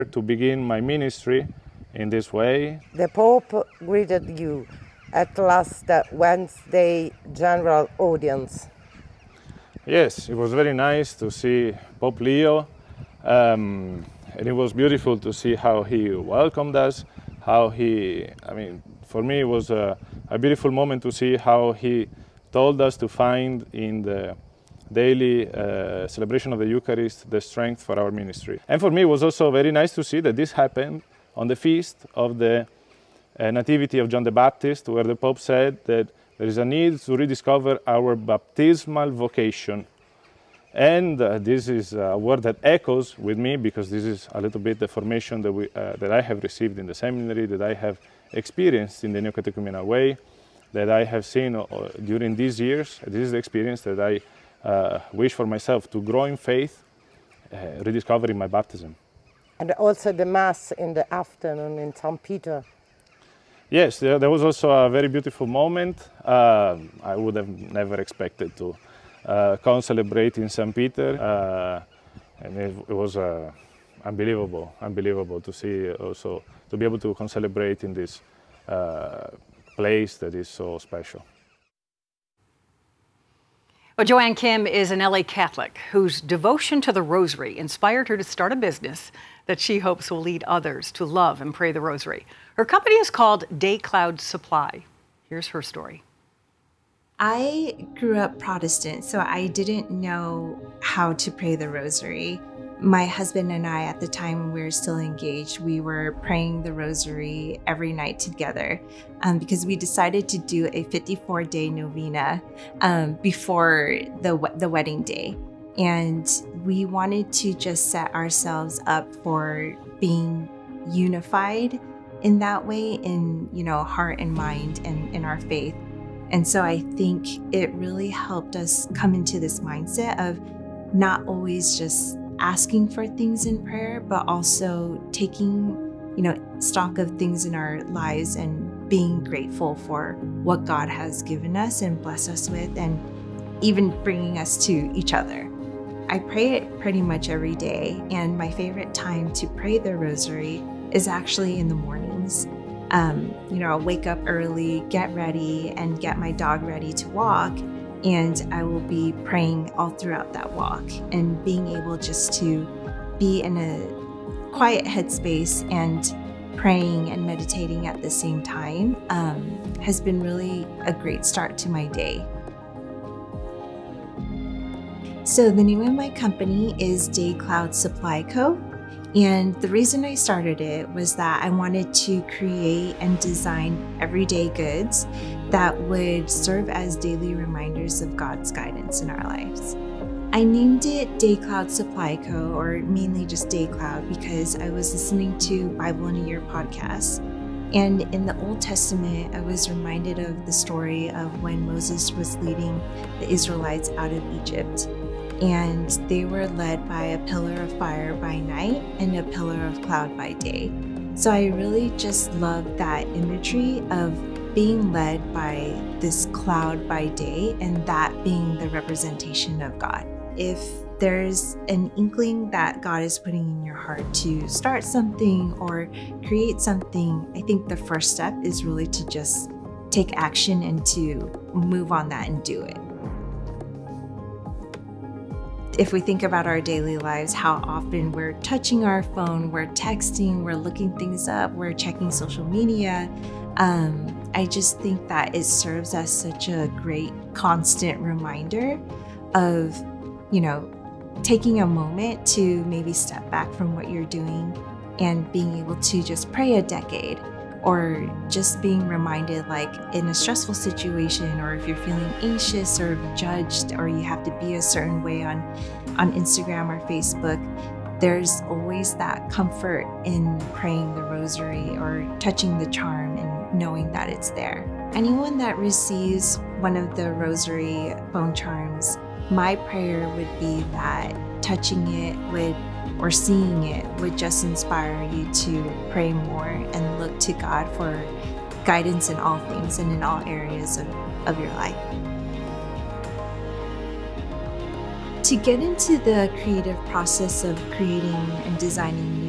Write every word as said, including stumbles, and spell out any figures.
to begin my ministry in this way. The Pope greeted you at last Wednesday general audience. Yes, it was very nice to see Pope Leo, um, and it was beautiful to see how he welcomed us, how he, I mean, for me it was a, a beautiful moment to see how he told us to find in the daily uh, celebration of the Eucharist the strength for our ministry. And for me it was also very nice to see that this happened on the feast of the uh, Nativity of John the Baptist, where the Pope said that there is a need to rediscover our baptismal vocation. And uh, this is a word that echoes with me, because this is a little bit the formation that, we, uh, that I have received in the seminary, that I have experienced in the Neocatechumenal way, that I have seen uh, during these years. This is the experience that I uh, wish for myself, to grow in faith, uh, rediscovering my baptism. And also the Mass in the afternoon in Saint Peter. Yes, there, there was also a very beautiful moment. Uh, I would have never expected to uh, concelebrate in Saint Peter. Uh, and it, it was uh, unbelievable, unbelievable to see also, to be able to concelebrate in this uh, place that is so special. Well, Joanne Kim is an L A Catholic whose devotion to the Rosary inspired her to start a business that she hopes will lead others to love and pray the Rosary. Her company is called Day Cloud Supply. Here's her story. I grew up Protestant, so I didn't know how to pray the Rosary. My husband and I, at the time when we were still engaged, we were praying the Rosary every night together um, because we decided to do a fifty-four day novena um, before the, the wedding day. And we wanted to just set ourselves up for being unified in that way, in, you know, heart and mind and in our faith. And so I think it really helped us come into this mindset of not always just asking for things in prayer, but also taking, you know, stock of things in our lives and being grateful for what God has given us and blessed us with, and even bringing us to each other. I pray it pretty much every day, and my favorite time to pray the Rosary is actually in the mornings. Um, you know, I'll wake up early, get ready, and get my dog ready to walk. And I will be praying all throughout that walk, and being able just to be in a quiet headspace and praying and meditating at the same time um, has been really a great start to my day. So the name of my company is Day Cloud Supply Co. And the reason I started it was that I wanted to create and design everyday goods that would serve as daily reminders of God's guidance in our lives. I named it Day Cloud Supply Co., or mainly just Day Cloud, because I was listening to Bible in a Year podcast. And in the Old Testament, I was reminded of the story of when Moses was leading the Israelites out of Egypt. And they were led by a pillar of fire by night and a pillar of cloud by day. So I really just love that imagery of being led by this cloud by day, and that being the representation of God. If there's an inkling that God is putting in your heart to start something or create something, I think the first step is really to just take action and to move on that and do it. If we think about our daily lives, how often we're touching our phone, we're texting, we're looking things up, we're checking social media, um, I just think that it serves as such a great constant reminder of, you know, taking a moment to maybe step back from what you're doing and being able to just pray a decade, or just being reminded, like in a stressful situation, or if you're feeling anxious or judged, or you have to be a certain way on, on Instagram or Facebook, there's always that comfort in praying the Rosary or touching the charm and knowing that it's there. Anyone that receives one of the Rosary phone charms, my prayer would be that touching it would, or seeing it would just inspire you to pray more and look to God for guidance in all things and in all areas of, of your life. To get into the creative process of creating and designing